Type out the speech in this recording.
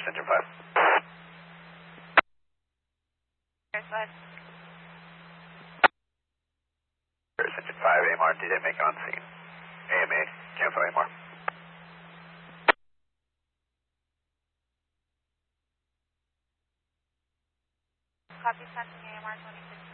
Engine 5. Here's what? Engine 5, AMR, D-Day make on scene. AMA, cancel AMR. Copy, sending AMR 26.